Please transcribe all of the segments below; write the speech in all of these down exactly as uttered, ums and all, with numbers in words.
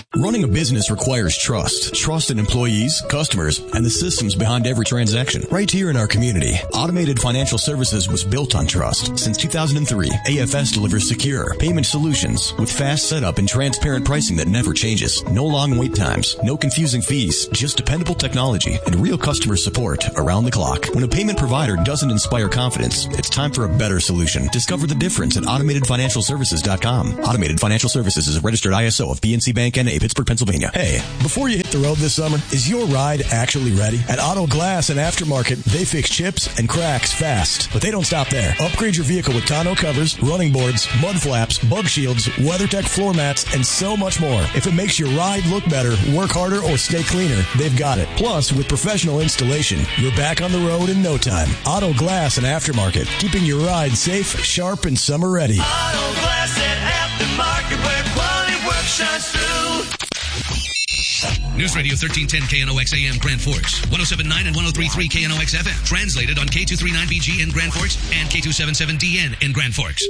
Running a business requires trust. Trust in employees, customers, and the systems behind every transaction. Right here in our community, Automated Financial Services was built on trust. Since two thousand three, A F S delivers secure payment solutions with fast setup and transparent pricing that never changes. No long wait times, no confusing fees, just dependable technology and real customer support around the clock. When a payment provider doesn't inspire confidence, it's time for a better solution. Discover the difference at automated financial services dot com. Automated Financial Services is a registered I S O of P N C Bank N A, Pittsburgh, Pennsylvania. Hey, before you hit the road this summer, is your ride actually ready? At Auto Glass and Aftermarket, they fix chips and cracks fast. But they don't stop there. Upgrade your vehicle with tonneau covers, running boards, mud flaps, bug shields, WeatherTech floor mats, and so much more. If it makes your ride look better, work harder, or stay cleaner, they've got it. Plus, with professional installation, you're back on the road in no time. Auto Glass and Aftermarket, keeping your ride safe, sharp, and summer ready. Auto Glass and Aftermarket, where quality work shines through. News Radio thirteen ten K N O X A M Grand Forks, one oh seven point nine and one oh three point three K N O X F M, translated on K two thirty-nine B G in Grand Forks and K two seventy-seven D N in Grand Forks.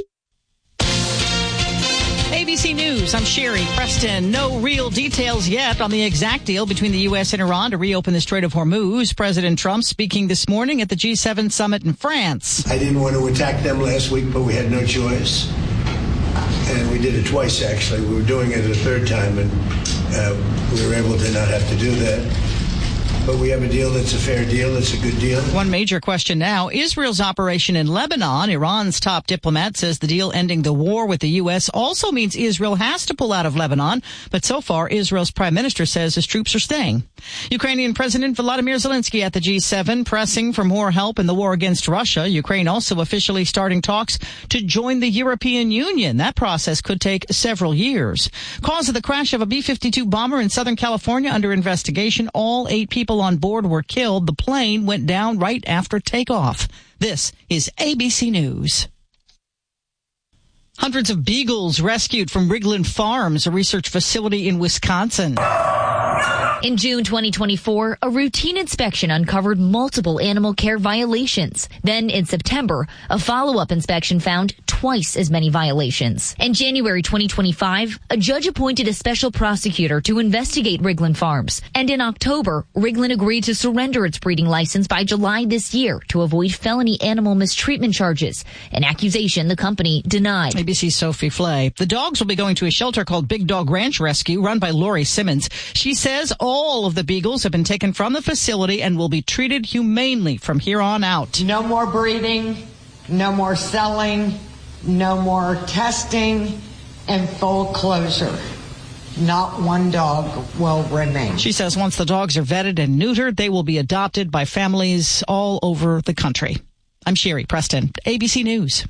A B C News, I'm Sherry Preston. No real details yet on the exact deal between the U S and Iran to reopen the Strait of Hormuz. President Trump speaking this morning at the G seven summit in France. I didn't want to attack them last week, but we had no choice. And we did it twice, actually. We were doing it a third time, and uh, we were able to not have to do that. But we have a deal that's a fair deal. It's a good deal. One major question now, Israel's operation in Lebanon. Iran's top diplomat says the deal ending the war with the U S also means Israel has to pull out of Lebanon. But so far, Israel's prime minister says his troops are staying. Ukrainian President Volodymyr Zelensky at the G seven pressing for more help in the war against Russia. Ukraine also officially starting talks to join the European Union. That process could take several years. Cause of the crash of a B fifty-two bomber in Southern California under investigation. All eight people on board were killed. The plane went down right after takeoff. This is A B C News. Hundreds of beagles rescued from Rigland Farms, a research facility in Wisconsin. In June twenty twenty-four, a routine inspection uncovered multiple animal care violations. Then in September, a follow-up inspection found twice as many violations. In January twenty twenty-five, a judge appointed a special prosecutor to investigate Rigland Farms. And in October, Rigland agreed to surrender its breeding license by July this year to avoid felony animal mistreatment charges, an accusation the company denied. A B C's Sophie Flay. The dogs will be going to a shelter called Big Dog Ranch Rescue, run by Lori Simmons. She says all of the beagles have been taken from the facility and will be treated humanely from here on out. No more breeding, no more selling, no more testing, and full closure. Not one dog will remain. She says once the dogs are vetted and neutered, they will be adopted by families all over the country. I'm Sherry Preston, A B C News.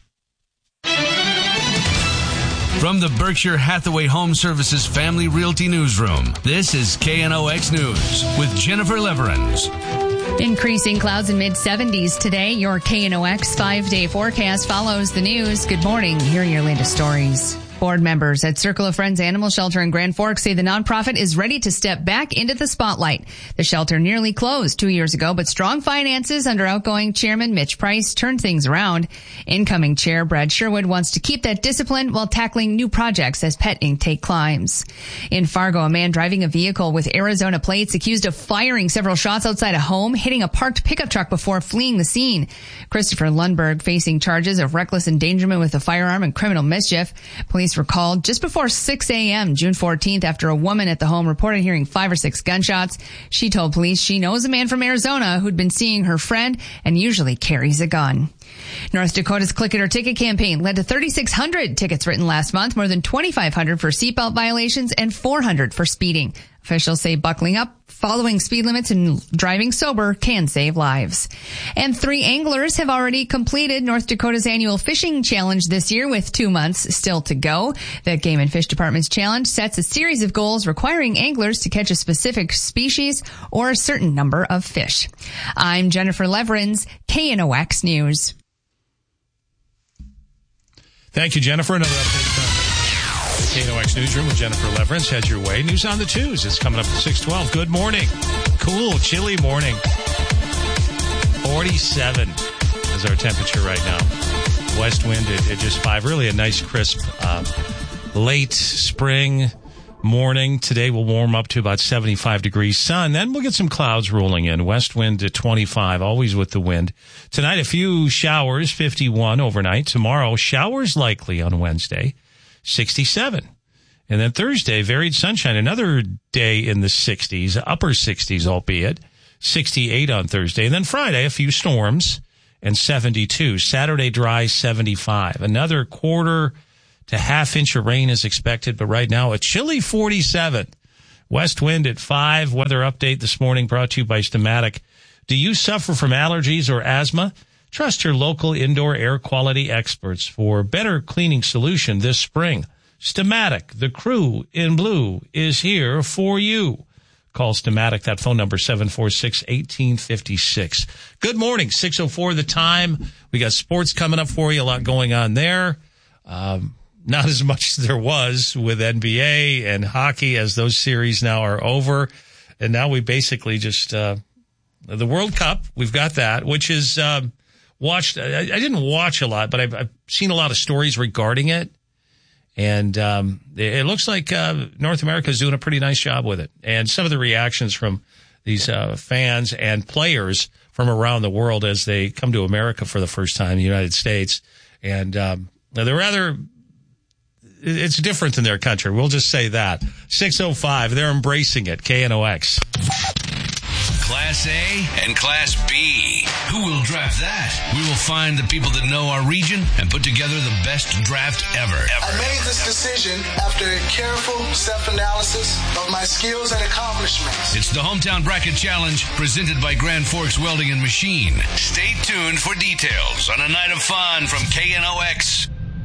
From the Berkshire Hathaway Home Services Family Realty Newsroom, this is K N O X News with Jennifer Leverins. Increasing clouds in mid seventies today. Your K N O X five-day forecast follows the news. Good morning. Here are your latest stories. Board members at Circle of Friends Animal Shelter in Grand Forks say the nonprofit is ready to step back into the spotlight. The shelter nearly closed two years ago, but strong finances under outgoing chairman Mitch Price turned things around. Incoming chair Brad Sherwood wants to keep that discipline while tackling new projects as pet intake climbs. In Fargo, a man driving a vehicle with Arizona plates accused of firing several shots outside a home, hitting a parked pickup truck before fleeing the scene. Christopher Lundberg facing charges of reckless endangerment with a firearm and criminal mischief. Police were called just before six a.m. June fourteenth after a woman at the home reported hearing five or six gunshots. She told police she knows a man from Arizona who'd been seeing her friend and usually carries a gun. North Dakota's Click It or Ticket campaign led to thirty-six hundred tickets written last month, more than twenty-five hundred for seatbelt violations and four hundred for speeding. Officials say buckling up, following speed limits, and driving sober can save lives. And three anglers have already completed North Dakota's annual fishing challenge this year with two months still to go. The Game and Fish Department's challenge sets a series of goals requiring anglers to catch a specific species or a certain number of fish. I'm Jennifer Leverins, K N O X News. Thank you, Jennifer. Another update from K N O X Newsroom with Jennifer Leverins. Head your way. News on the twos. It's coming up at six twelve. Good morning. Cool, chilly morning. forty-seven is our temperature right now. West wind at, at just five. Really a nice, crisp, um, late spring morning. Today will warm up to about seventy-five degrees sun. Then we'll get some clouds rolling in. West wind to twenty-five, always with the wind. Tonight, a few showers, fifty-one overnight. Tomorrow, showers likely on Wednesday, sixty-seven. And then Thursday, varied sunshine. Another day in the sixties, upper sixties, albeit. sixty-eight on Thursday. And then Friday, a few storms and seventy-two. Saturday, dry, seventy-five. Another quarter to half inch of rain is expected, but right now a chilly forty-seven. West wind at five. Weather update this morning brought to you by Stamatic. Do you suffer from allergies or asthma? Trust your local indoor air quality experts for better cleaning solution this spring. Stamatic, the crew in blue, is here for you. Call Stamatic, that phone number, seven four six, one eight five six. Good morning, six oh four the time. We got sports coming up for you, a lot going on there. Um, not as much as there was with N B A and hockey, as those series now are over. And now we basically just, uh, the World Cup, we've got that, which is, um, watched, I, I didn't watch a lot, but I've, I've seen a lot of stories regarding it. And um, it looks like uh, North America is doing a pretty nice job with it. And some of the reactions from these uh, fans and players from around the world as they come to America for the first time, the United States. And um, they're rather, it's different than their country. We'll just say that. six oh five, they're embracing it. K N O X. Class A and Class B. Who will draft that? We will find the people that know our region and put together the best draft ever. ever. I made this decision after a careful self-analysis of my skills and accomplishments. It's the Hometown Bracket Challenge presented by Grand Forks Welding and Machine. Stay tuned for details on a night of fun from K N O X.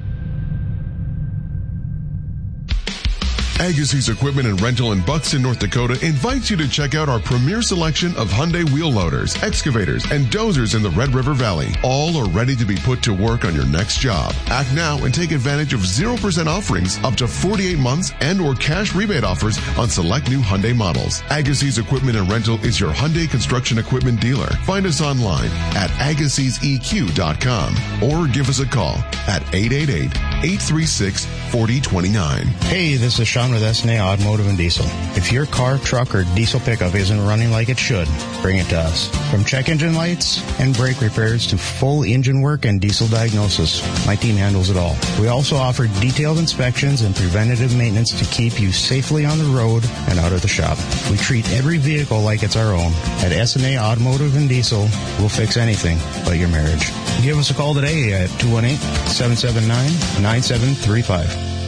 Agassiz Equipment and Rental in Buxton, North Dakota invites you to check out our premier selection of Hyundai wheel loaders, excavators, and dozers in the Red River Valley. All are ready to be put to work on your next job. Act now and take advantage of zero percent offerings up to forty-eight months and or cash rebate offers on select new Hyundai models. Agassiz Equipment and Rental is your Hyundai construction equipment dealer. Find us online at agassiz e q dot com or give us a call at eight eight eight, eight three six, four oh two nine. Hey, this is Sean with S N A Automotive and Diesel. If your car, truck, or diesel pickup isn't running like it should, bring it to us. From check engine lights and brake repairs to full engine work and diesel diagnosis, my team handles it all. We also offer detailed inspections and preventative maintenance to keep you safely on the road and out of the shop. We treat every vehicle like it's our own. At S N A Automotive and Diesel, we'll fix anything but your marriage. Give us a call today at two one eight, seven seven nine, nine seven three five.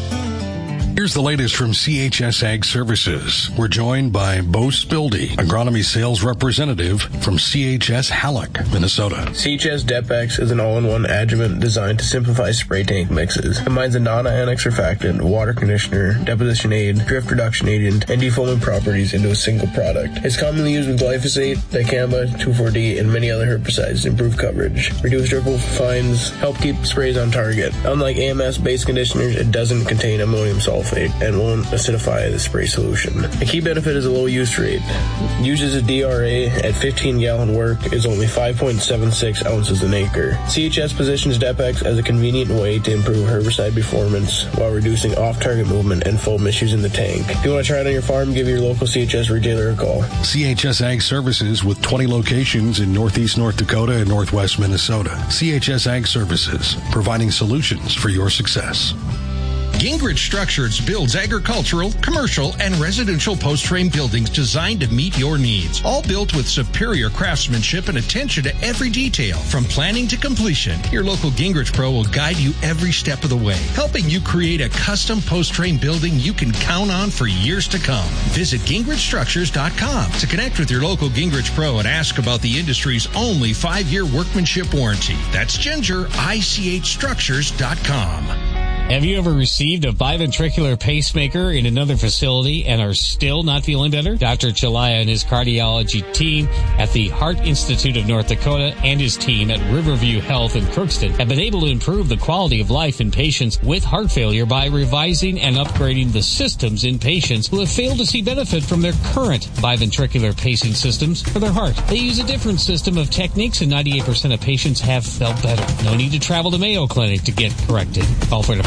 Here's the latest from C H S Ag Services. We're joined by Bo Spildy, agronomy sales representative from C H S Halleck, Minnesota. C H S Depex is an all-in-one adjuvant designed to simplify spray tank mixes. It combines a non-ionic surfactant, water conditioner, deposition aid, drift reduction agent, and defoaming properties into a single product. It's commonly used with glyphosate, dicamba, two four D, and many other herbicides to improve coverage, reduce dribble fines, help keep sprays on target. Unlike A M S-based conditioners, it doesn't contain ammonium sulfate and won't acidify the spray solution. A key benefit is a low use rate. Uses a D R A at fifteen gallon work is only five point seven six ounces an acre. C H S positions Depex as a convenient way to improve herbicide performance while reducing off-target movement and foam issues in the tank. If you want to try it on your farm, give your local C H S retailer a call. C H S Ag Services with twenty locations in Northeast North Dakota and Northwest Minnesota. C H S Ag Services, providing solutions for your success. Gingrich Structures builds agricultural, commercial, and residential post-frame buildings designed to meet your needs. All built with superior craftsmanship and attention to every detail. From planning to completion, your local Gingrich Pro will guide you every step of the way, helping you create a custom post-frame building you can count on for years to come. Visit gingrich structures dot com to connect with your local Gingrich Pro and ask about the industry's only five-year workmanship warranty. That's ginger I C H structures dot com. Have you ever received a biventricular pacemaker in another facility and are still not feeling better? Doctor Chalaya and his cardiology team at the Heart Institute of North Dakota and his team at Riverview Health in Crookston have been able to improve the quality of life in patients with heart failure by revising and upgrading the systems in patients who have failed to see benefit from their current biventricular pacing systems for their heart. They use a different system of techniques and ninety-eight percent of patients have felt better. No need to travel to Mayo Clinic to get corrected. Call for an appointment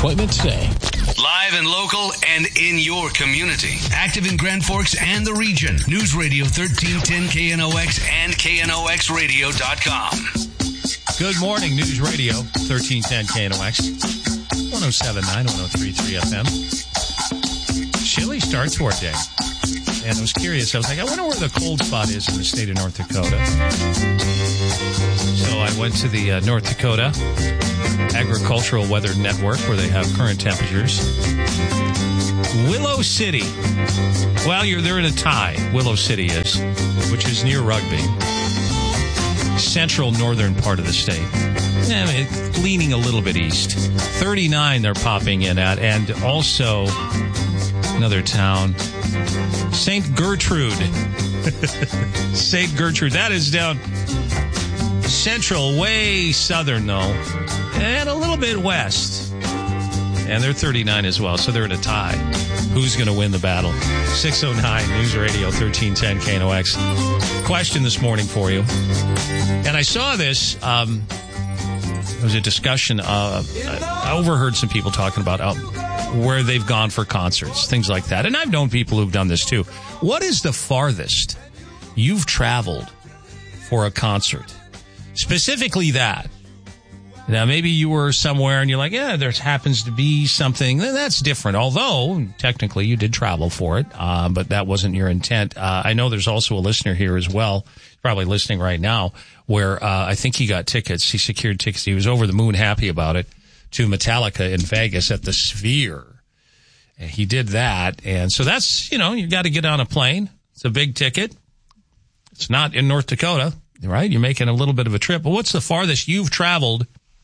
appointment today. Live and local and in your community. Active in Grand Forks and the region. News Radio thirteen ten K N O X and K N O X radio dot com. Good morning, News Radio thirteen ten K N O X. one oh seven point nine, one oh three point three F M. Chilly start to our day. And I was curious. I was like, I wonder where the cold spot is in the state of North Dakota. So I went to the uh, North Dakota Agricultural Weather Network where they have current temperatures. Willow City. Well, you're they're in a tie. Willow City is, which is near Rugby. Central northern part of the state. Yeah, I mean, leaning a little bit east. thirty-nine they're popping in at. And also another town, Saint Gertrude. Saint Gertrude. That is down central, way southern, though. And a little bit west. And they're thirty-nine as well, so they're in a tie. Who's going to win the battle? six oh nine News Radio thirteen ten K N O X. Question this morning for you. And I saw this. Um, there was a discussion. Uh, I overheard some people talking about uh, where they've gone for concerts, things like that. And I've known people who've done this too. What is the farthest you've traveled for a concert? Specifically that. Now, maybe you were somewhere and you're like, yeah, there happens to be something. That's different. Although, technically, you did travel for it, uh, but that wasn't your intent. Uh, I know there's also a listener here as well, probably listening right now, where uh, I think he got tickets. He secured tickets. He was over the moon happy about it, to Metallica in Vegas at the Sphere. And he did that. And so that's, you know, you got to get on a plane. It's a big ticket. It's not in North Dakota, right? You're making a little bit of a trip. But what's the farthest you've traveled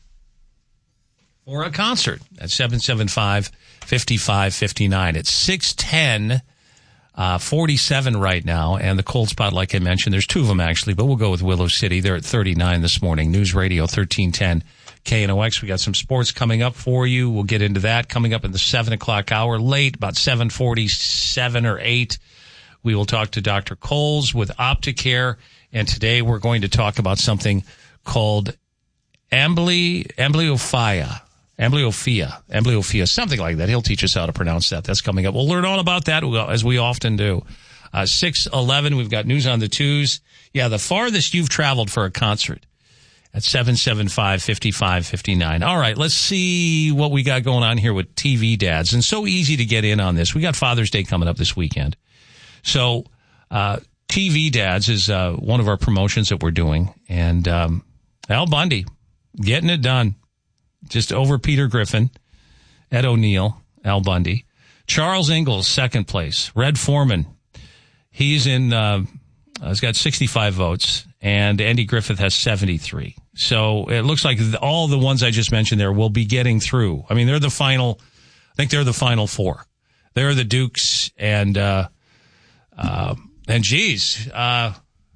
for a concert? At seven seven five, five five five nine. It's six ten, uh, forty-seven right now. And the cold spot, like I mentioned, there's two of them actually, but we'll go with Willow City. They're at thirty-nine this morning. News Radio thirteen ten K N O X. We got some sports coming up for you. We'll get into that coming up in the seven o'clock hour. Late, about seven forty-seven or eight. We will talk to Doctor Coles with Opticare. And today we're going to talk about something called ambly, amblyophilia. Amblyophilia, amblyophilia, something like that. He'll teach us how to pronounce that. That's coming up. We'll learn all about that, as we often do. Uh, six eleven, we've got news on the twos. Yeah, the farthest you've traveled for a concert at seven seven five, five five five nine. All right, let's see what we got going on here with T V dads. And so easy to get in on this. We got Father's Day coming up this weekend. So uh, T V dads is uh, one of our promotions that we're doing. And um, Al Bundy, getting it done. Just over Peter Griffin, Ed O'Neill, Al Bundy. Charles Ingalls, second place. Red Foreman, he's in, uh, he's got sixty-five votes, and Andy Griffith has seventy-three. So it looks like all the ones I just mentioned there will be getting through. I mean, they're the final, I think they're the final four. They're the Dukes, and, uh, uh, and geez, uh,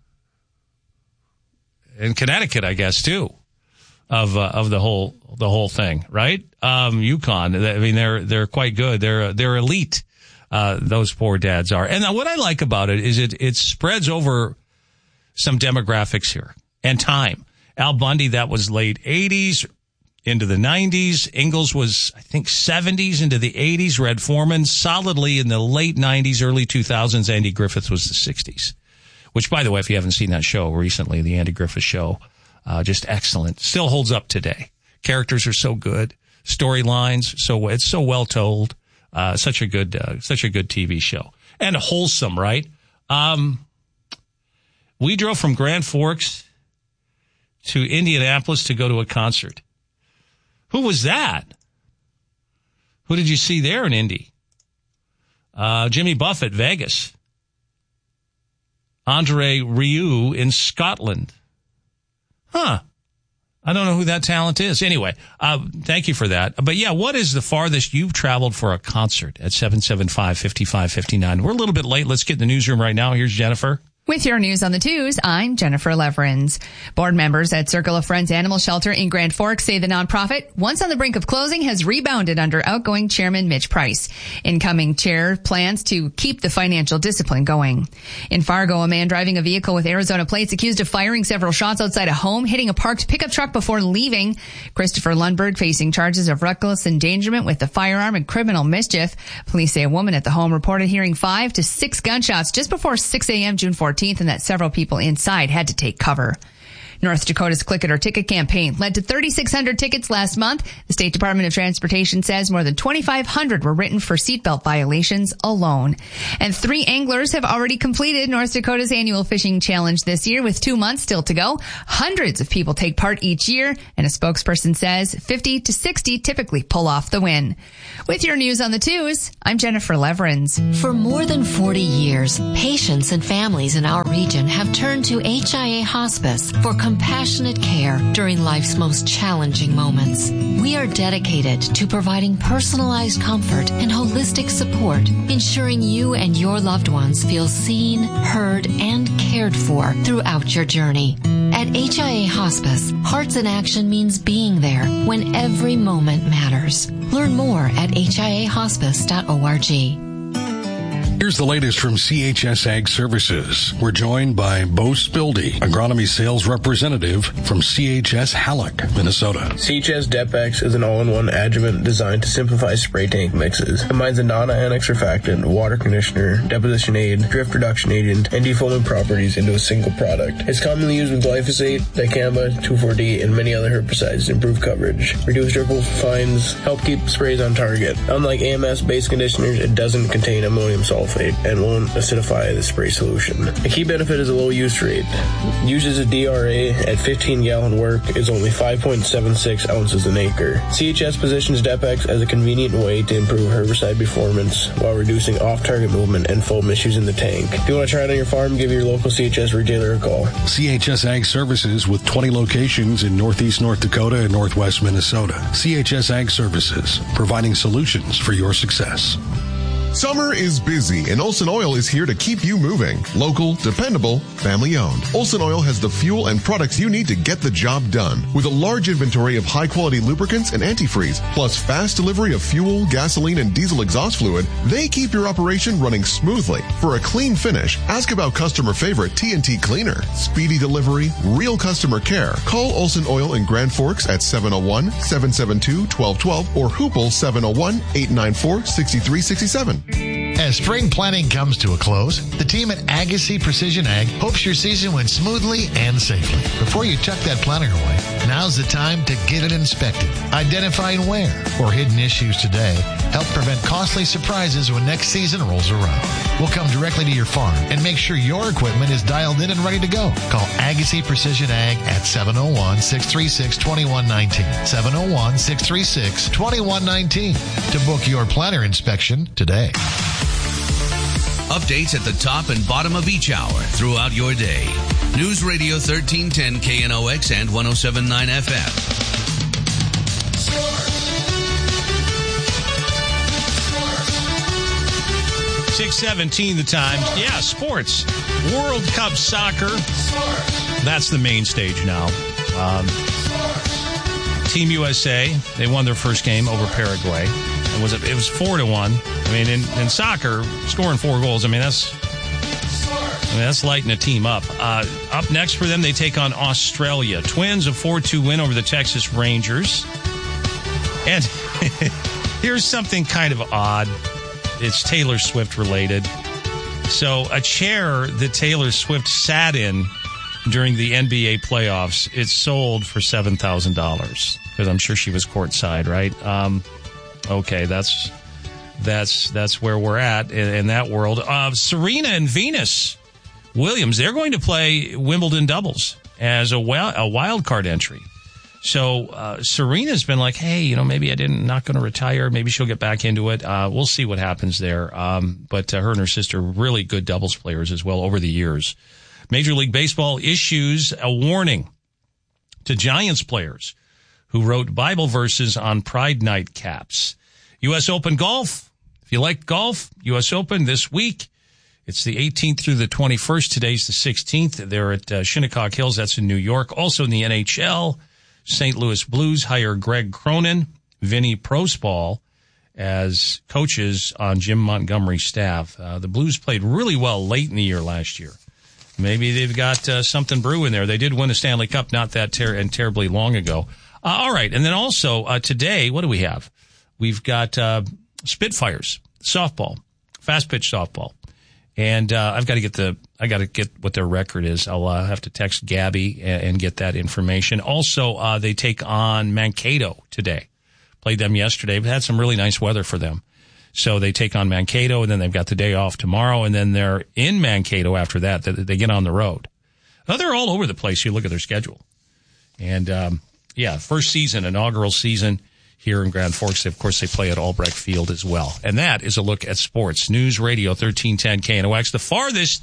in Connecticut, I guess, too. Of uh, of the whole the whole thing, right? Um, UConn. I mean, they're they're quite good. They're they're elite. Uh, those poor dads are. And what I like about it is it it spreads over some demographics here and time. Al Bundy, that was late eighties into the nineties. Ingalls was, I think, seventies into the eighties. Red Foreman solidly in the late nineties, early two thousands. Andy Griffith was the sixties. Which, by the way, if you haven't seen that show recently, the Andy Griffith Show. Uh, just excellent. Still holds up today. Characters are so good. Storylines, so it's so well told. Uh, such a good, uh, such a good T V show. And wholesome, right? Um, we drove from Grand Forks to Indianapolis to go to a concert. Who was that? Who did you see there in Indy? Uh, Jimmy Buffett, Vegas. Andre Rieu in Scotland. Huh. I don't know who that talent is. Anyway, uh, thank you for that. But yeah, what is the farthest you've traveled for a concert at seven seven five, five five five nine? We're a little bit late. Let's get in the newsroom right now. Here's Jennifer. With your news on the twos, I'm Jennifer Leverins. Board members at Circle of Friends Animal Shelter in Grand Forks say the nonprofit, once on the brink of closing, has rebounded under outgoing chairman Mitch Price. Incoming chair plans to keep the financial discipline going. In Fargo, a man driving a vehicle with Arizona plates accused of firing several shots outside a home, hitting a parked pickup truck before leaving. Christopher Lundberg facing charges of reckless endangerment with a firearm and criminal mischief. Police say a woman at the home reported hearing five to six gunshots just before six a.m. June fourteenth. And that several people inside had to take cover. North Dakota's Click It or Ticket campaign led to thirty-six hundred tickets last month. The State Department of Transportation says more than twenty-five hundred were written for seatbelt violations alone. And three anglers have already completed North Dakota's annual fishing challenge this year with two months still to go. Hundreds of people take part each year, and a spokesperson says fifty to sixty typically pull off the win. With your news on the twos, I'm Jennifer Leverins. For more than forty years, patients and families in our region have turned to H I A Hospice for compassionate care during life's most challenging moments. We are dedicated to providing personalized comfort and holistic support, ensuring you and your loved ones feel seen, heard, and cared for throughout your journey. At H I A Hospice, Hearts in Action means being there when every moment matters. Learn more at H I A hospice dot org. Here's the latest from C H S Ag Services. We're joined by Bo Spildy, agronomy sales representative from C H S Halleck, Minnesota. C H S Depex is an all-in-one adjuvant designed to simplify spray tank mixes. Combines a non-ionic surfactant, water conditioner, deposition aid, drift reduction agent, and defoaming properties into a single product. It's commonly used with glyphosate, dicamba, two four D, and many other herbicides to improve coverage, reduce ripple fines, help keep sprays on target. Unlike A M S-based conditioners, it doesn't contain ammonium sulfate and won't acidify the spray solution. A key benefit is a low use rate. Used as a D R A at fifteen gallon work is only five point seven six ounces an acre. C H S positions Depex as a convenient way to improve herbicide performance while reducing off-target movement and foam issues in the tank. If you want to try it on your farm, give your local C H S retailer a call. C H S Ag Services with twenty locations in Northeast North Dakota and Northwest Minnesota. C H S Ag Services, providing solutions for your success. Summer is busy, and Olson Oil is here to keep you moving. Local, dependable, family-owned. Olson Oil has the fuel and products you need to get the job done. With a large inventory of high-quality lubricants and antifreeze, plus fast delivery of fuel, gasoline, and diesel exhaust fluid, they keep your operation running smoothly. For a clean finish, ask about customer favorite T N T Cleaner. Speedy delivery, real customer care. Call Olson Oil in Grand Forks at seven oh one, seven seven two, one two one two or Hoople seven oh one, eight nine four, six three six seven. As spring planting comes to a close, the team at Agassiz Precision Ag hopes your season went smoothly and safely. Before you tuck that planter away, now's the time to get it inspected. Identifying wear or hidden issues today help prevent costly surprises when next season rolls around. We'll come directly to your farm and make sure your equipment is dialed in and ready to go. Call Agassiz Precision Ag at seven oh one, six three six, two one one nine, seven oh one, six three six, two one one nine to book your planter inspection today. Updates at the top and bottom of each hour throughout your day. News Radio thirteen ten K N O X and one oh seven point nine F M. six seventeen the time. Yeah, sports. World Cup soccer. That's the main stage now. Um, Team U S A, they won their first game over Paraguay. It was it was four to one. I mean, in, in soccer, scoring four goals. I mean, that's I mean that's lighting a team up. Uh, up next for them, they take on Australia. Twins, a four two win over the Texas Rangers. And here's something kind of odd. It's Taylor Swift related. So a chair that Taylor Swift sat in during the N B A playoffs, it's sold for seven thousand dollars because I'm sure she was courtside, right? Um, okay, that's that's that's where we're at in, in that world. Uh, Serena and Venus Williams, they're going to play Wimbledon doubles as a, wild, a wild card entry. So uh, Serena's been like, hey, you know, maybe I didn't not going to retire. Maybe she'll get back into it. Uh, we'll see what happens there. Um, but uh, her and her sister, really good doubles players as well over the years. Major League Baseball issues a warning to Giants players who wrote Bible verses on Pride Night caps. U S Open golf. If you like golf, U S Open this week It's the eighteenth through the twenty-first. Today's the sixteenth. They're at uh, Shinnecock Hills. That's in New York. Also in the N H L, Saint Louis Blues hire Greg Cronin, Vinny Prospal as coaches on Jim Montgomery's staff. Uh, the Blues played really well late in the year last year. Maybe they've got uh, something brewing there. They did win a Stanley Cup not that ter- and terribly long ago. Uh, all right. And then also uh, today, what do we have? We've got uh, Spitfires, softball, fast pitch softball. And uh, I've got to get the I got to get what their record is. I'll uh, have to text Gabby and, and get that information. Also, uh, they take on Mankato today. Played them yesterday, but had some really nice weather for them. So they take on Mankato, and then they've got the day off tomorrow, and then they're in Mankato after that. They, they get on the road. Oh, they're all over the place. You look at their schedule. And, um, yeah, first season, inaugural season here in Grand Forks. Of course, they play at Albrecht Field as well. And that is a look at sports. News Radio thirteen ten K N O X. The farthest,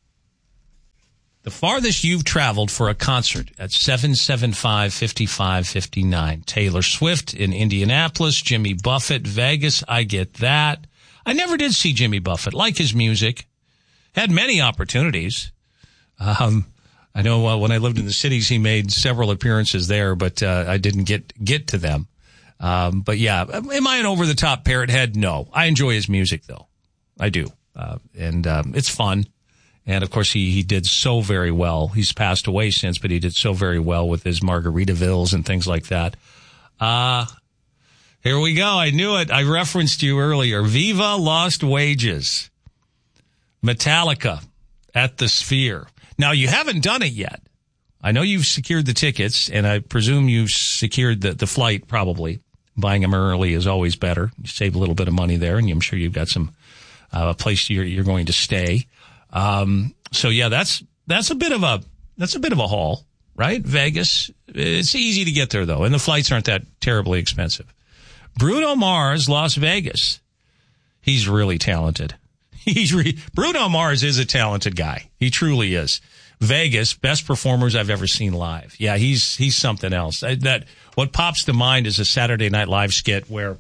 the farthest you've traveled for a concert at seven seven five, five five five nine. Taylor Swift in Indianapolis, Jimmy Buffett, Vegas. I get that. I never did see Jimmy Buffett. Like his music. Had many opportunities. Um, I know uh, when I lived in the cities, he made several appearances there, but uh, I didn't get get to them. Um, but yeah, am I an over-the-top parrot head? No. I enjoy his music, though. I do. Uh, and um, it's fun. And, of course, he, he did so very well. He's passed away since, but he did so very well with his Margaritavilles and things like that. Uh, here we go. I knew it. I referenced you earlier. Viva Lost Wages. Metallica at the Sphere. Now, you haven't done it yet. I know you've secured the tickets, and I presume you've secured the, the flight, probably. Buying them early is always better. You save a little bit of money there, and I'm sure you've got some uh, place you're, you're going to stay. Um, so yeah, that's, that's a bit of a, that's a bit of a haul, right? Vegas. It's easy to get there though. And the flights aren't that terribly expensive. Bruno Mars, Las Vegas. He's really talented. He's re- Bruno Mars is a talented guy. He truly is. Vegas, best performers I've ever seen live. Yeah, he's, he's something else. I, that, what pops to mind is a Saturday Night Live skit where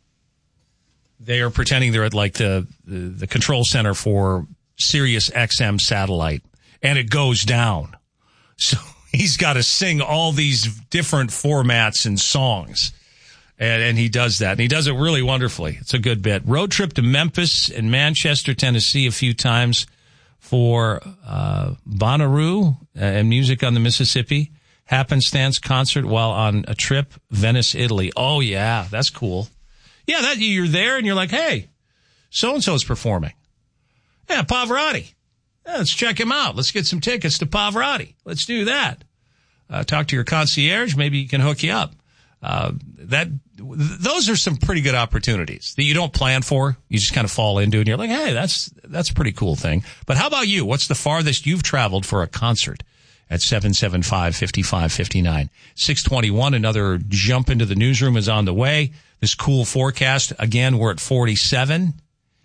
they are pretending they're at like the, the, the control center for Sirius X M satellite, and it goes down. So he's got to sing all these different formats and songs. And, and he does that. And he does it really wonderfully. It's a good bit. Road trip to Memphis and Manchester, Tennessee a few times for uh Bonnaroo and Music on the Mississippi. Happenstance concert while on a trip, Venice, Italy. Oh, yeah, that's cool. Yeah, that you're there and you're like, hey, so-and-so's performing. Yeah, Pavarotti. Yeah, let's check him out. Let's get some tickets to Pavarotti. Let's do that. Uh, talk to your concierge. Maybe he can hook you up. Uh, that, those are some pretty good opportunities that you don't plan for. You just kind of fall into and you're like, hey, that's, that's a pretty cool thing. But how about you? What's the farthest you've traveled for a concert at seven seven five, five five five nine? six twenty-one, another jump into the newsroom is on the way. This cool forecast. Again, we're at forty-seven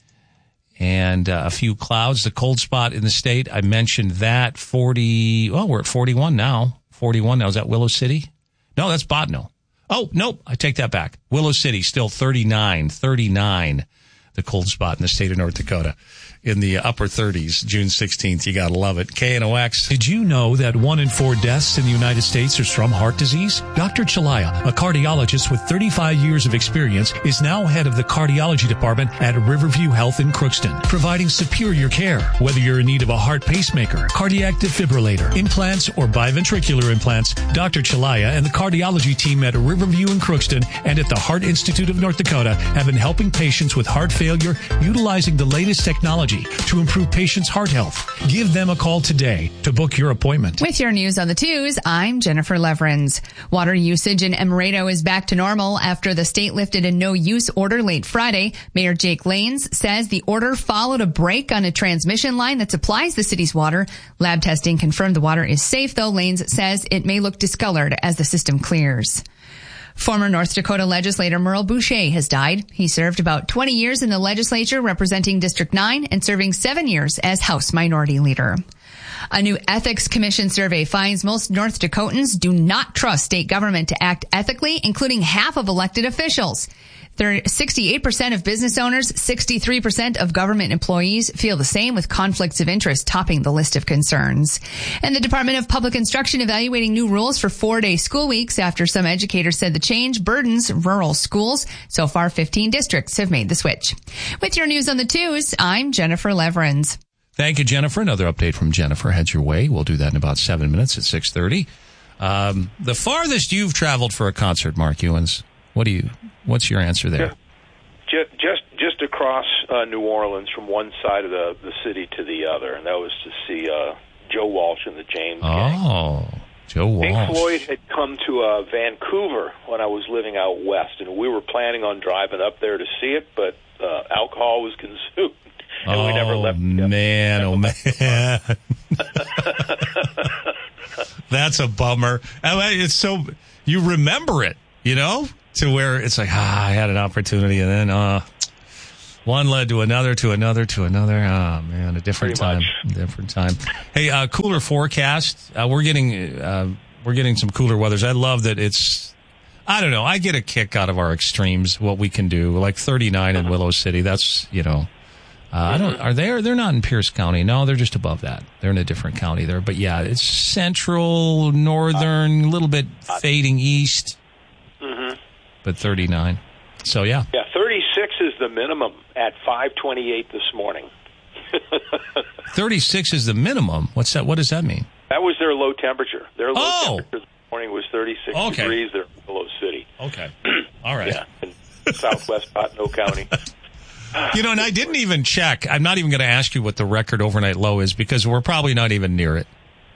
and uh, a few clouds. The cold spot in the state. I mentioned that forty. Well, we're at forty-one now. forty-one now. Is that Willow City? No, that's Botno. Oh, nope. I take that back. Willow City, still thirty-nine, thirty-nine, the cold spot in the state of North Dakota. In the upper thirties, June sixteenth. You gotta love it. K N O X. Did you know that one in four deaths in the United States is from heart disease? Doctor Chalaya, a cardiologist with thirty-five years of experience, is now head of the cardiology department at Riverview Health in Crookston, providing superior care. Whether you're in need of a heart pacemaker, cardiac defibrillator, implants, or biventricular implants, Doctor Chalaya and the cardiology team at Riverview in Crookston and at the Heart Institute of North Dakota have been helping patients with heart failure utilizing the latest technology to improve patients' heart health. Give them a call today to book your appointment. With your news on the twos, I'm Jennifer Leverins. Water usage in Emerado is back to normal after the state lifted a no-use order late Friday. Mayor Jake Lanes says the order followed a break on a transmission line that supplies the city's water. Lab testing confirmed the water is safe, though Lanes says it may look discolored as the system clears. Former North Dakota legislator Merle Boucher has died. He served about twenty years in the legislature representing District nine and serving seven years as House Minority Leader. A new Ethics Commission survey finds most North Dakotans do not trust state government to act ethically, including half of elected officials. sixty-eight percent of business owners, sixty-three percent of government employees feel the same, with conflicts of interest topping the list of concerns. And the Department of Public Instruction evaluating new rules for four-day school weeks after some educators said the change burdens rural schools. So far, fifteen districts have made the switch. With your news on the twos, I'm Jennifer Leverins. Thank you, Jennifer. Another update from Jennifer heads your way. We'll do that in about seven minutes at six thirty. Um, the farthest you've traveled for a concert, Mark Ewens, what do you... What's your answer there? Just just, just across uh, New Orleans from one side of the, the city to the other, and that was to see uh, Joe Walsh and the James Gang. Oh, Joe Walsh. Pink Floyd had come to uh, Vancouver when I was living out west, and we were planning on driving up there to see it, but uh, alcohol was consumed, and oh, we never left. Man, oh, man. That's a bummer. I mean, it's so... You remember it, you know? To where it's like, ah, I had an opportunity, and then uh, one led to another, to another, to another. Oh, man, a different Pretty time. much. Different time. Hey, uh, cooler forecast. Uh, we're getting uh, we're getting some cooler weathers. I love that it's, I don't know, I get a kick out of our extremes, what we can do. Like thirty-nine in Willow City, that's, you know, uh, I don't, are they, they're not in Pierce County. No, they're just above that. They're in a different county there. But yeah, it's central, northern, a little bit fading east. Mm-hmm. But thirty-nine. So, yeah. Yeah, thirty-six is the minimum at five twenty-eight this morning. thirty-six is the minimum. What's that? What does that mean? That was their low temperature. Their low oh. temperature this morning was thirty-six okay. degrees there in Willow City. Okay. All right. Yeah, in southwest Potno County. You know, and I didn't even check. I'm not even going to ask you what the record overnight low is because we're probably not even near it.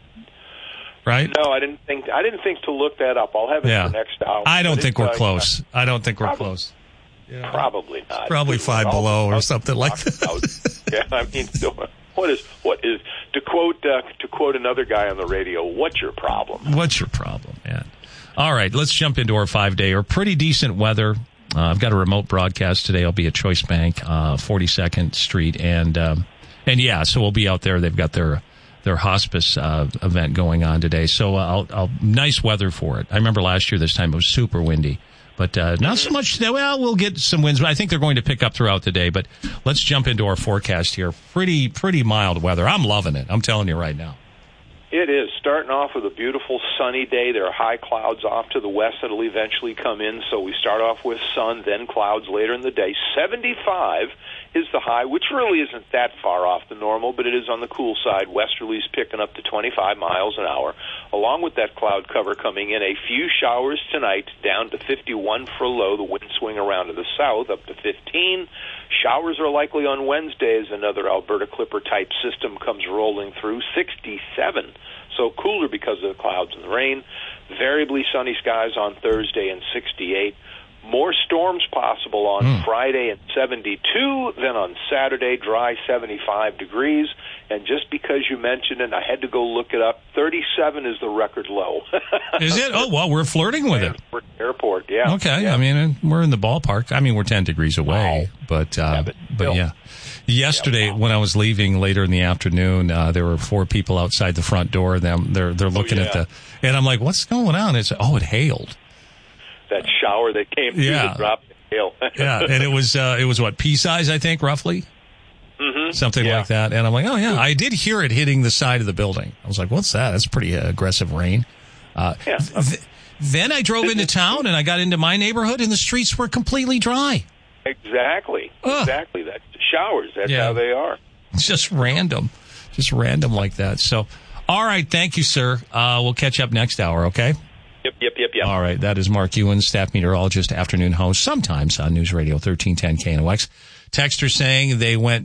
Right? No, I didn't think I didn't think to look that up. I'll have it yeah. for next hour. I don't but think we're uh, close. Yeah. I don't think we're probably, close. Yeah. Probably not. Probably five below or something like that. Yeah, I mean, so what is what is to quote uh, to quote another guy on the radio? What's your problem? What's your problem, man? All right, let's jump into our five day or pretty decent weather. Uh, I've got a remote broadcast today. I'll be at Choice Bank, uh, forty-second Street, and um, and yeah, so we'll be out there. They've got their their hospice uh, event going on today. So uh, I'll, I'll nice weather for it. I remember last year this time it was super windy, but uh, not so much today. Well, we'll get some winds, but I think they're going to pick up throughout the day. But let's jump into our forecast here. Pretty pretty mild weather. I'm loving it. I'm telling you right now. It is starting off with a beautiful sunny day. There are high clouds off to the west that will eventually come in. So we start off with sun, then clouds later in the day. seventy-five is the high, which really isn't that far off the normal, but it is on the cool side. Westerlies picking up to twenty-five miles an hour. Along with that cloud cover coming in, a few showers tonight, down to fifty-one for low. The wind swing around to the south up to fifteen. Showers are likely on Wednesday as another Alberta Clipper-type system comes rolling through, sixty-seven. So cooler because of the clouds and the rain. Variably sunny skies on Thursday and sixty-eight. More storms possible on mm. Friday at seventy-two, then on Saturday, dry seventy-five degrees. And just because you mentioned it, I had to go look it up. thirty-seven is the record low. Is it? Oh, well, we're flirting with it. Airport, yeah. Okay, yeah. I mean, we're in the ballpark. I mean, we're ten degrees away, wow. but, uh, yeah, but, but yeah. Yesterday, yeah, wow. when I was leaving later in the afternoon, uh, there were four people outside the front door. Them, they're they're looking oh, yeah. at the, and I'm like, "What's going on?" It's oh, it hailed. That shower that came through yeah. the drop hail. yeah, and it was uh, it was what pea size, I think, roughly, mm-hmm. something yeah. like that. And I'm like, "Oh yeah," I did hear it hitting the side of the building. I was like, "What's that? That's pretty uh, aggressive rain." Uh, yeah. th- then I drove into town and I got into my neighborhood, and the streets were completely dry. Exactly. Ugh. Exactly. That's showers. That's yeah. how they are. It's just random. Just random like that. So, all right. Thank you, sir. Uh, we'll catch up next hour, okay? Yep, yep, yep, yep. All right. That is Mark Ewens, staff meteorologist, afternoon host, sometimes on News Radio thirteen ten K N O X. Texter saying they went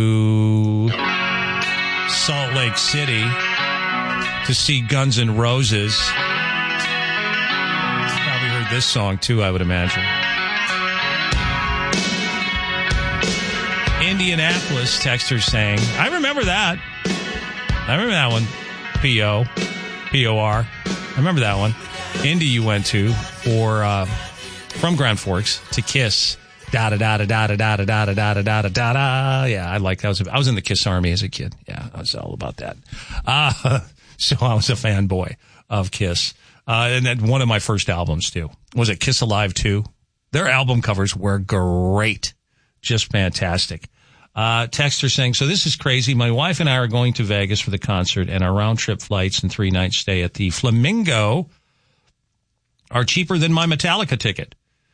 to Salt Lake City to see Guns N' Roses. Probably heard this song, too, I would imagine. Indianapolis, texter saying, I remember that. I remember that one. P O. P O R. I remember that one. Indy you went to for, uh, from Grand Forks to Kiss. Da da da da da da da da da da da da da da da. Yeah, I like that. I was, I was in the Kiss Army as a kid. Yeah, I was all about that. Uh, so I was a fanboy of Kiss. Uh, and then one of my first albums, too. Was it Kiss Alive two? Their album covers were great. Just fantastic. Uh, texter saying, so this is crazy. My wife and I are going to Vegas for the concert, and our round-trip flights and three-night stay at the Flamingo are cheaper than my Metallica ticket.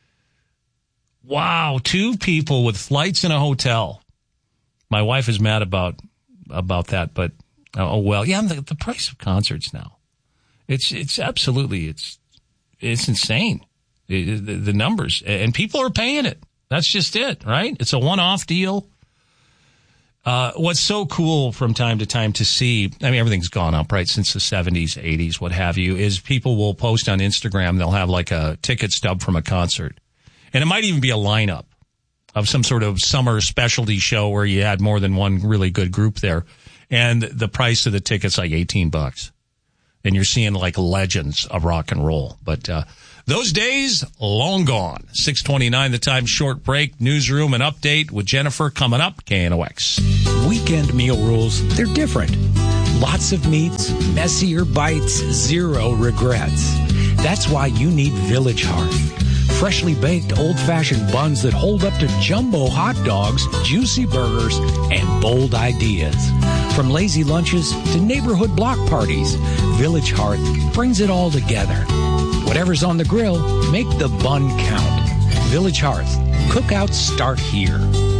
Wow, two people with flights and a hotel. My wife is mad about about that, but oh well. Yeah, the, the price of concerts now. It's it's absolutely, it's it's insane. It, the, the numbers, and people are paying it. That's just it, right? It's a one-off deal. Uh, what's so cool from time to time to see, I mean, everything's gone up, right, since the seventies, eighties, what have you, is people will post on Instagram, they'll have like a ticket stub from a concert. And it might even be a lineup of some sort of summer specialty show where you had more than one really good group there. And the price of the ticket's like eighteen bucks. And you're seeing like legends of rock and roll. But, uh, those days, long gone. six twenty-nine, the time, short break, newsroom, and update with Jennifer coming up, K N O X. Weekend meal rules, they're different. Lots of meats, messier bites, zero regrets. That's why you need Village Hearth. Freshly baked, old-fashioned buns that hold up to jumbo hot dogs, juicy burgers, and bold ideas. From lazy lunches to neighborhood block parties, Village Hearth brings it all together. Whatever's on the grill, make the bun count. Village Hearth. Cookouts start here.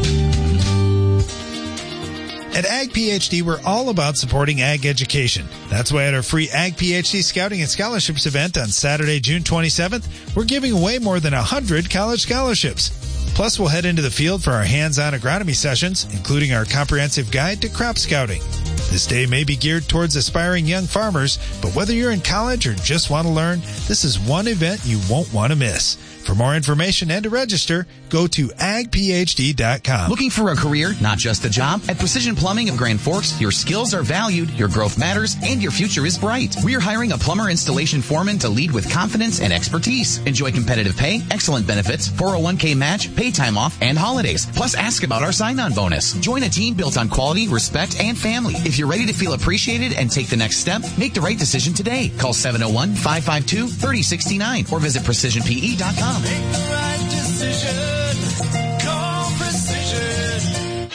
At Ag PhD, we're all about supporting ag education. That's why at our free Ag PhD Scouting and Scholarships event on Saturday, June twenty-seventh, we're giving away more than one hundred college scholarships. Plus, we'll head into the field for our hands-on agronomy sessions, including our comprehensive guide to crop scouting. This day may be geared towards aspiring young farmers, but whether you're in college or just want to learn, this is one event you won't want to miss. For more information and to register, go to ag p h d dot com. Looking for a career, not just a job? At Precision Plumbing of Grand Forks, your skills are valued, your growth matters, and your future is bright. We're hiring a plumber installation foreman to lead with confidence and expertise. Enjoy competitive pay, excellent benefits, four oh one k match, pay time off, and holidays. Plus, ask about our sign-on bonus. Join a team built on quality, respect, and family. If you're ready to feel appreciated and take the next step, make the right decision today. Call seven oh one, five five two, three oh six nine or visit precision p e dot com. Make the right decision. Call Precision.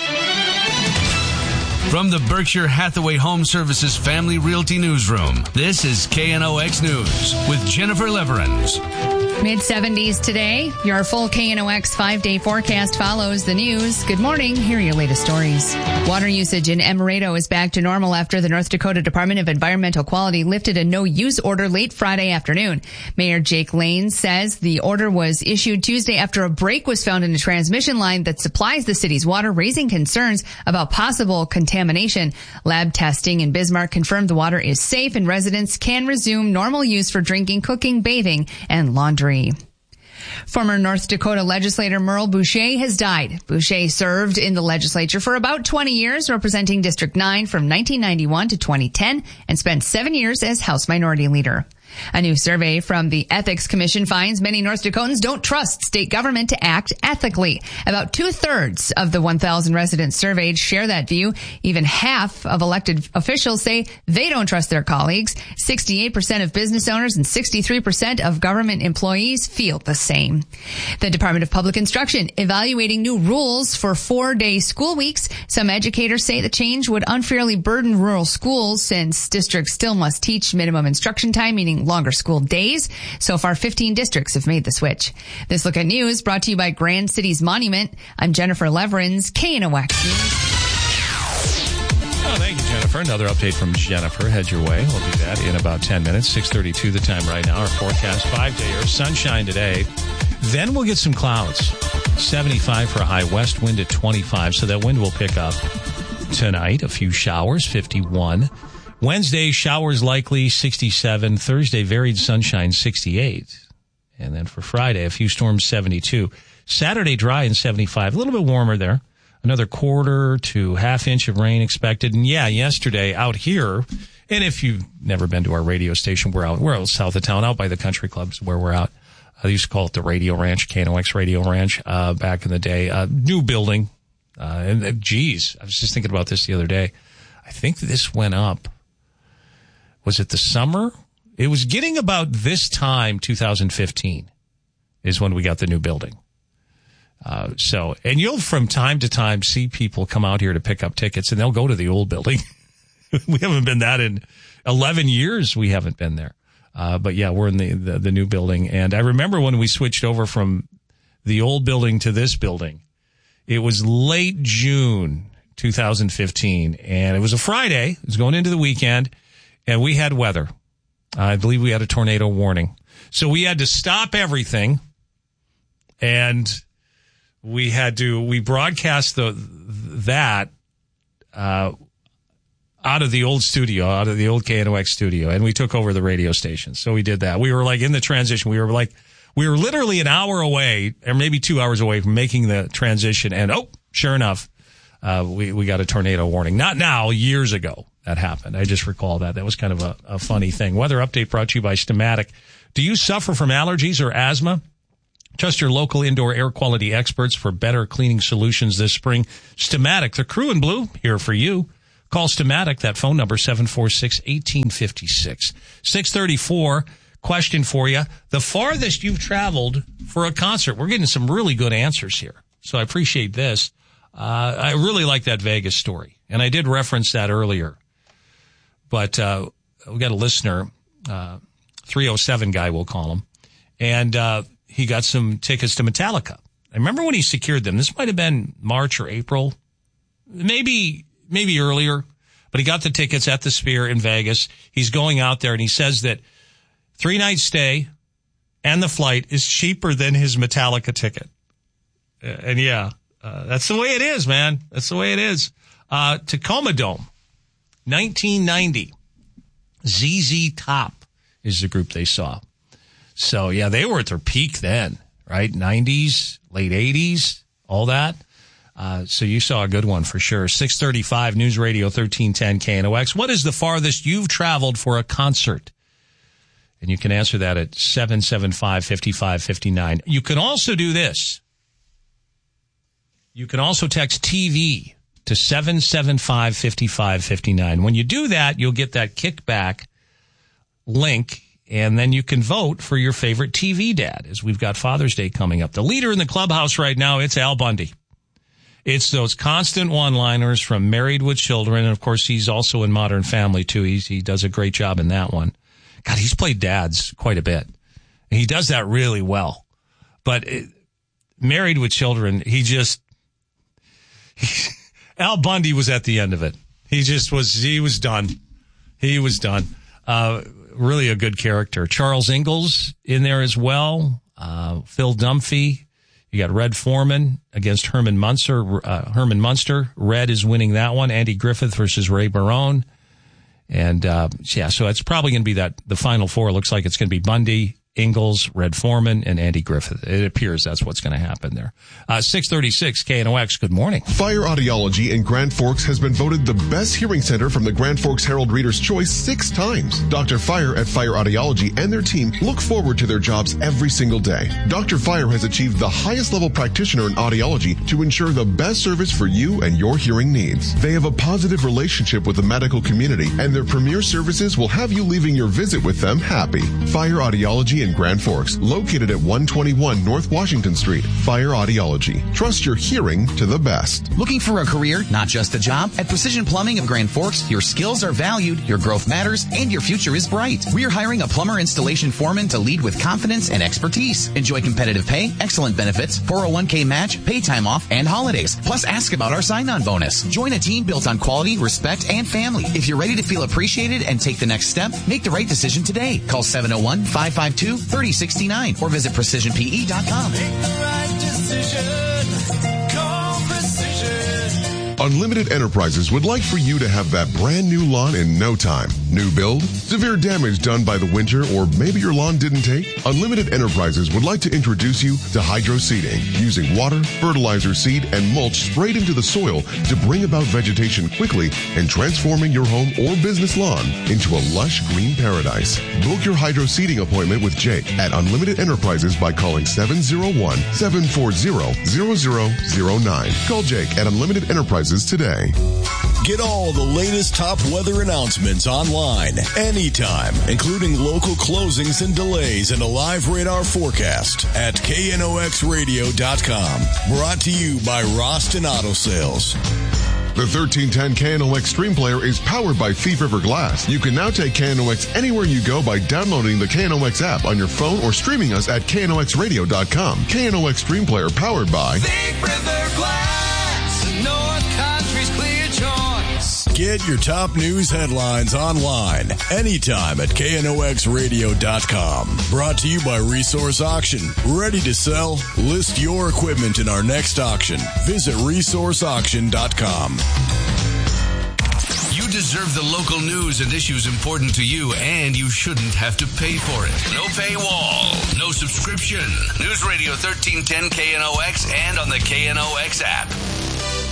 From the Berkshire Hathaway Home Services Family Realty Newsroom, this is K N O X News with Jennifer Leverins. mid seventies today. Your full K N O X five-day forecast follows the news. Good morning. Here are your latest stories. Water usage in Emerado is back to normal after the North Dakota Department of Environmental Quality lifted a no-use order late Friday afternoon. Mayor Jake Lane says the order was issued Tuesday after a break was found in a transmission line that supplies the city's water, raising concerns about possible contamination. Lab testing in Bismarck confirmed the water is safe and residents can resume normal use for drinking, cooking, bathing, and laundry. Former North Dakota legislator Merle Boucher has died. Boucher served in the legislature for about twenty years, representing District nine from nineteen ninety-one to twenty ten, and spent seven years as House Minority Leader. A new survey from the Ethics Commission finds many North Dakotans don't trust state government to act ethically. About two-thirds of the one thousand residents surveyed share that view. Even half of elected officials say they don't trust their colleagues. sixty-eight percent of business owners and sixty-three percent of government employees feel the same. The Department of Public Instruction evaluating new rules for four-day school weeks. Some educators say the change would unfairly burden rural schools since districts still must teach minimum instruction time, meaning longer school days. So far, fifteen districts have made the switch. This Look at News brought to you by Grand Cities Monument. I'm Jennifer Leverins, K N O X News. Oh, thank you, Jennifer. Another update from Jennifer. Head your way. We'll do that in about ten minutes. six thirty-two the time right now. Our forecast, five-day sunshine today. Then we'll get some clouds. seventy-five for a high, west wind at twenty-five, so that wind will pick up tonight. A few showers, fifty-one. Wednesday, showers likely, sixty-seven. Thursday, varied sunshine, sixty-eight. And then for Friday, a few storms, seventy-two. Saturday, dry and seventy-five. A little bit warmer there. Another quarter to half inch of rain expected. And yeah, yesterday out here, and if you've never been to our radio station, we're out, we're out south of town, out by the country clubs where we're out. I used to call it the Radio Ranch, K N O X Radio Ranch, uh, back in the day. Uh, new building. Uh, and uh, geez, I was just thinking about this the other day. I think this went up. Was it the summer? It was getting about this time, two thousand fifteen. is when we got the new building. Uh, so, and you'll from time to time see people come out here to pick up tickets, and they'll go to the old building. We haven't been that in eleven years. We haven't been there. Uh, but yeah, we're in the, the, the new building. And I remember when we switched over from the old building to this building, it was late June two thousand fifteen, and it was a Friday. It was going into the weekend, and we had weather. I believe we had a tornado warning. So we had to stop everything, and we had to, we broadcast the, that, uh, out of the old studio, out of the old K N O X studio, and we took over the radio station. So we did that. We were like in the transition. We were like, we were literally an hour away, or maybe two hours away from making the transition. And oh, sure enough, uh, we, we got a tornado warning. Not now, years ago that happened. I just recall that. That was kind of a, a funny thing. Weather update brought to you by Stamatic. Do you suffer from allergies or asthma? Trust your local indoor air quality experts for better cleaning solutions this spring. Stamatic, the crew in blue, here for you. Call Stamatic, that phone number, seven four six, one eight five six. six thirty-four, question for you. The farthest you've traveled for a concert. We're getting some really good answers here, so I appreciate this. Uh, I really like that Vegas story, and I did reference that earlier. But uh, we got a listener, uh, three oh seven guy, we'll call him, and uh he got some tickets to Metallica. I remember when he secured them. This might have been March or April, maybe maybe earlier, but he got the tickets at the Sphere in Vegas. He's going out there, and he says that three-night stay and the flight is cheaper than his Metallica ticket. And, yeah, uh, that's the way it is, man. That's the way it is. Uh, Tacoma Dome, nineteen ninety. Z Z Top is the group they saw. So, yeah, they were at their peak then, right? nineties, late eighties, all that. Uh, so you saw a good one for sure. six thirty-five News Radio thirteen ten K N O X. What is the farthest you've traveled for a concert? And you can answer that at seven seven five, five five five nine. You can also do this. You can also text T V to seven seven five, five five five nine. When you do that, you'll get that kickback link, and then you can vote for your favorite T V dad, as we've got Father's Day coming up. The leader in the clubhouse right now, it's Al Bundy. It's those constant one-liners from Married with Children, and of course he's also in Modern Family too. He's, he does a great job in that one. God, he's played dads quite a bit. And he does that really well. But it, Married with Children, he just... He, Al Bundy was at the end of it. He just was, he was done. He was done. Uh, really a good character. Charles Ingalls in there as well. Uh, Phil Dunphy. You got Red Foreman against Herman Munster. Uh, Herman Munster. Red is winning that one. Andy Griffith versus Ray Barone. And, uh, yeah, so it's probably going to be that the final four looks like it's going to be Bundy, Ingalls, Red Foreman, and Andy Griffith. It appears that's what's going to happen there. Uh, six thirty-six K N O X, good morning. Fire Audiology in Grand Forks has been voted the best hearing center from the Grand Forks Herald Reader's Choice six times. Doctor Fire at Fire Audiology and their team look forward to their jobs every single day. Doctor Fire has achieved the highest level practitioner in audiology to ensure the best service for you and your hearing needs. They have a positive relationship with the medical community, and their premier services will have you leaving your visit with them happy. Fire Audiology in Grand Forks, located at one twenty-one North Washington Street. Fire Audiology. Trust your hearing to the best. Looking for a career, not just a job? At Precision Plumbing of Grand Forks, your skills are valued, your growth matters, and your future is bright. We're hiring a plumber installation foreman to lead with confidence and expertise. Enjoy competitive pay, excellent benefits, four oh one k match, pay time off, and holidays. Plus, ask about our sign-on bonus. Join a team built on quality, respect, and family. If you're ready to feel appreciated and take the next step, make the right decision today. Call seven oh one, five five two, three oh six nine or visit precision p e dot com. Make the right decision. Call Precision. Unlimited Enterprises would like for you to have that brand new lawn in no time. New build? Severe damage done by the winter, or maybe your lawn didn't take? Unlimited Enterprises would like to introduce you to hydro seeding, using water, fertilizer, seed, and mulch sprayed into the soil to bring about vegetation quickly and transforming your home or business lawn into a lush green paradise. Book your hydro seeding appointment with Jake at Unlimited Enterprises by calling seven oh one, seven four zero, zero zero zero nine. Call Jake at Unlimited Enterprises Enterprises today. Get all the latest top weather announcements online, anytime, including local closings and delays and a live radar forecast at K N O X radio dot com. Brought to you by Roston Auto Sales. The thirteen ten K N O X Stream Player is powered by Thief River Glass. You can now take K N O X anywhere you go by downloading the K N O X app on your phone or streaming us at K N O X radio dot com. K N O X Stream Player powered by Thief River Glass, North Country's clear choice. Get your top news headlines online, anytime at K N O X radio dot com. Brought to you by Resource Auction. Ready to sell? List your equipment in our next auction. Visit resource auction dot com. You deserve the local news and issues important to you, and you shouldn't have to pay for it. No paywall, no subscription. News Radio thirteen ten K N O X and on the K N O X app.